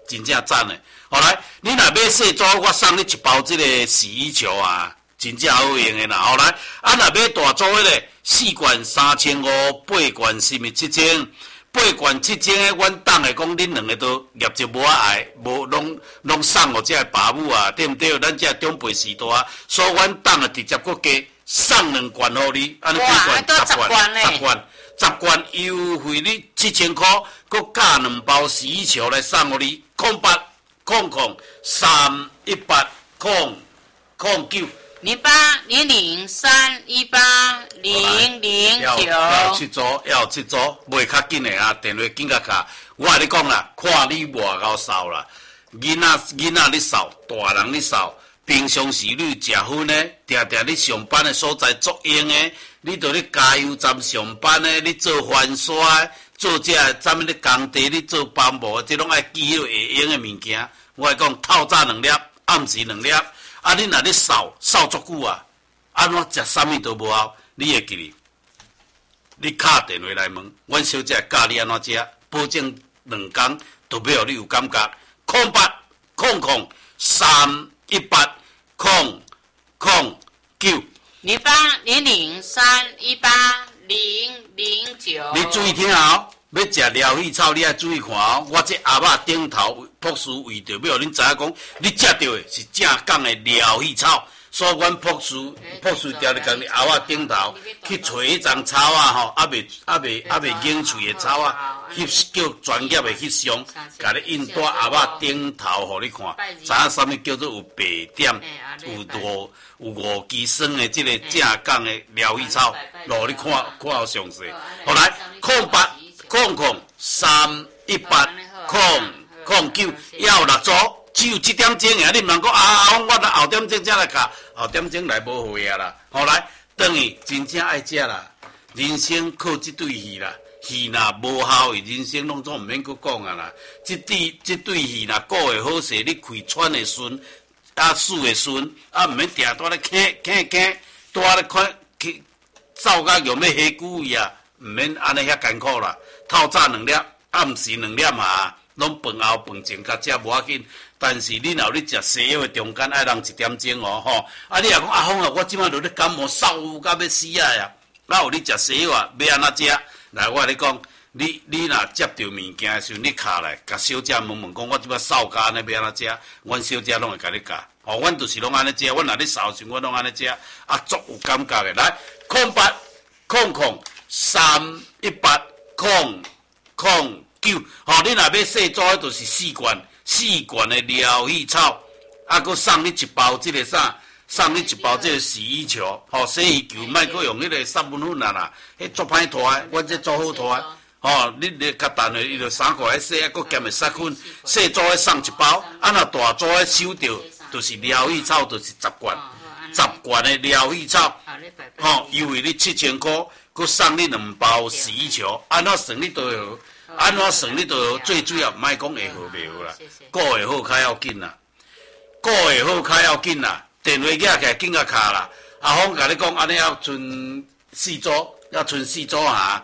真正赞的。后来你若买细组，我送你一包这个洗衣球啊，真正好用的啦。后来若买大组的咧，4罐3500，8罐是咪7000？8罐7000的，阮当下讲恁两个都业绩无爱，无拢送互这爸母啊，对毋对？咱这长辈时代，所以阮当下直接搁加送2罐互你，安尼几罐？10罐优惠你7000块，搁加2包洗衣球来送互你，0800318009。 0800318009。 要七组，袂较紧的啊！电话紧甲卡，我甲你讲啦，看你外口扫啦，囡仔你扫，大人你扫。平常时你食薰的，定定你上班的所在作用的，你到咧加油站上班的，你做翻刷的，做这咱们咧工地，你做保姆的，这拢爱记会用的物件。我来讲，透早2粒，暗时2粒。啊，你若咧扫足久啊，安怎食啥物都无效，你会记哩？你敲电话来问，阮小姐教你安怎食，保证2天都要你有感觉。0800318009。 0800318009。 你注意听哦，要食疗愈草，你爱注意看哦。我这鸭肉顶头朴素味道，要恁知影讲，你食到的是正港的疗愈草。所以，阮朴素条咧讲，你鸭肉顶头去找迄丛草啊，吼，未硬脆的草啊，叫专业的翕相，甲你印在鸭肉顶头，互你看，知影啥物叫做有白点，有5支酸的这个正港的疗愈草，让你看好详细。后来0800318009要6组。只有7点钟啊！你毋通讲啊，我后点钟才来卡，后点钟来无会啊啦。后来等于真正爱食啦，人生靠这对戏啦，戏若无效，人生拢总毋免搁讲啊啦。这对戏若顾会好势，你开喘会顺，啊死会顺，啊毋免定在咧吭，在咧看去走甲用要下久位啊，毋免安尼遐艰苦啦。透早2粒，暗时2粒嘛，拢饭后饭前较食无要紧。但是你若咧食西药的中间爱人1点钟哦，吼！啊，你若讲阿峰啊，我即摆落咧感冒嗽到要死啊呀！那有你食西药啊，要安怎食？来，我甲你讲，你若接到物件的时候，你卡来，甲小姐问讲，我即摆嗽到安尼要安怎食？阮小姐拢会甲你教，哦，阮就是拢安尼食，阮若咧嗽时，阮拢安尼食，啊，足有感觉的。来0800318009，吼，你若要细组的，就是4罐的疗愈草，啊，佮送你1包这个啥，送你1包这个洗衣球，吼，洗衣球，莫佮用迄个散粉粉啦，迄足歹拖的，阮这足好拖的，吼，你较淡的，伊就3块洗，啊，佮兼的杀菌，细组的送1包，啊，若大组的收到，就是疗愈草，就是10罐的疗愈草，吼，优惠你7000块，佮送你2包洗衣球，安怎算你都会好。安怎算你都最主要，莫讲会好袂好啦，顾会好较要紧啦，电话举起来紧甲卡啦。阿峰甲你讲，安尼要剩4组哈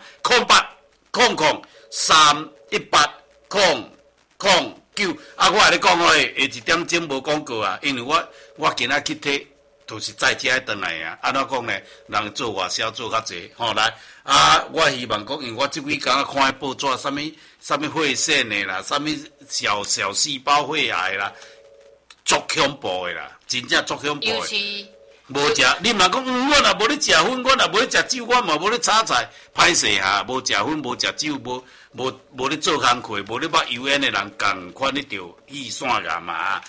，0800318009。啊，我甲你讲哦，下1点钟无广告啊，因为我今仔去摕。都是在家回来啊！安怎讲呢？人做外销做较济，吼来啊！我希望讲，因为我即几工看迄报纸，啥物血栓的啦，啥物小细胞肺癌啦，足恐怖的啦，真正足恐怖的。无食，你若讲，我若无咧食薰，我若无咧食酒，我嘛无咧炒菜，歹势哈！无食薰，无食酒，无咧做工课，无咧捌油烟的人，共款你着预算个嘛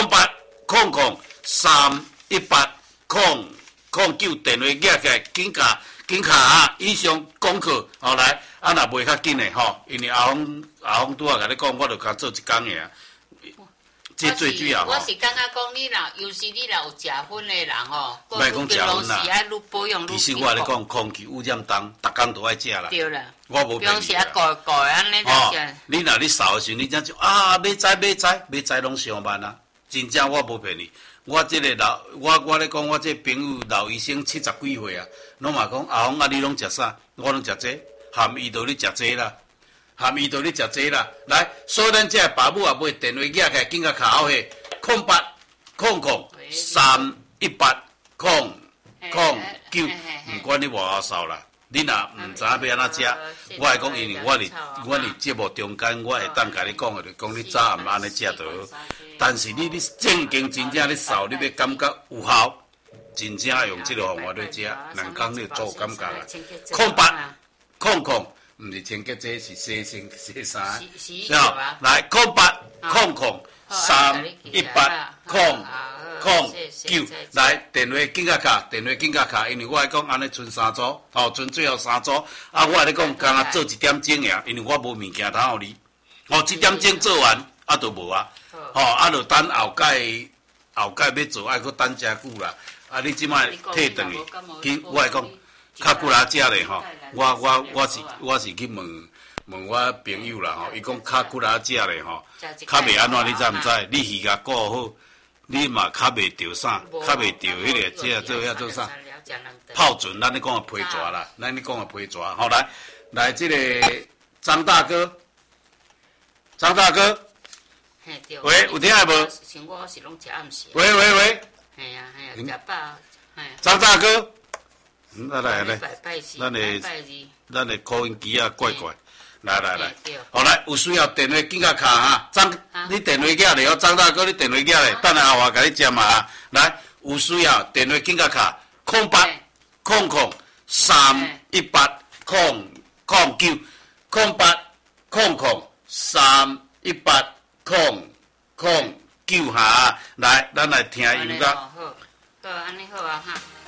0800318009电话举起来，紧卡啊！以上功课，后来啊，若袂较紧的吼，因为阿峰拄仔甲你讲，我着甲做一工的啊。这最主要我是感觉讲，尤其你若有食薰的人吼， 莫讲食薰啦， 保养其实我跟你讲，空气污染重，逐工都爱食啦。 对啦， 我无骗你啦。 安尼你若你扫的时候，你才就啊，要知拢上慢啊！真正我无骗你。我这个我咧讲，我这朋友老医生70几岁啊，拢嘛讲阿峰啊，你拢食啥？我拢食这，含伊道你食这啦。 含伊就咧食这啦。来，所以咱这爸母也买电话寄开，紧甲卡好嘿0800318009，唔管你外口扫啦。你若唔知影要安怎食，我会讲，因为我伫节目中间，我会当甲你讲的，就讲你早暗安尼食就好。但是你正经真正你扫，你要感觉有效，真正用这个方法来食，2工你就做感觉啦。0800，唔是清洁剂，是洗身洗衫。来0800318009，来电话紧甲卡，因为我讲安尼剩3组，剩最后3组，我咧讲，刚刚做1点钟尔，因为我无物件通互你，1点钟做完，就无啊，就等后盖要做，爱搁等真久啦，你即摆退转去，我会讲。较久来食咧吼，我是去问我朋友啦吼，伊讲较久来食咧吼，较袂安怎，你知毋知？你鱼甲顾好，你嘛较袂着啥，较袂着迄个这做遐做啥？泡准，咱咧讲皮蛇啦，咱咧讲皮蛇，好来这个张大哥，喂，有听下无？喂， 食饱， 张大哥。咱的口音机啊怪，来，好来，有需要电话紧甲卡哈，你电话寄咧哦，张大哥你电话寄咧，等下后甲你接嘛啊，来，有需要电话紧甲卡，0800318009，0800318009哈，来，咱来听音乐。 好，安尼好啊哈。